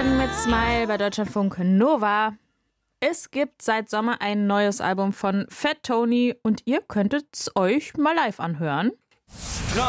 Eden mit Smile bei Deutschlandfunk Nova. Es gibt seit Sommer ein neues Album von Fat Tony und ihr könntet es euch mal live anhören.